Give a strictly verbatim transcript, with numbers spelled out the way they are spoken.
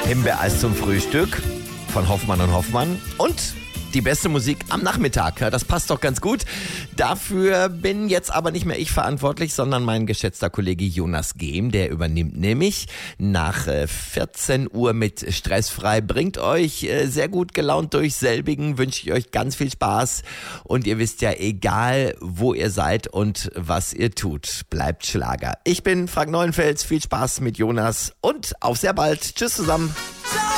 Himbeereis zum Frühstück von Hoffmann und Hoffmann und die beste Musik am Nachmittag. Das passt doch ganz gut. Dafür bin jetzt aber nicht mehr ich verantwortlich, sondern mein geschätzter Kollege Jonas Gehm. Der übernimmt nämlich nach vierzehn Uhr mit Stressfrei. Bringt euch sehr gut gelaunt durch selbigen. Wünsche ich euch ganz viel Spaß. Und ihr wisst ja, egal wo ihr seid und was ihr tut, bleibt Schlager. Ich bin Frank Neuenfels. Viel Spaß mit Jonas und auf sehr bald. Tschüss zusammen.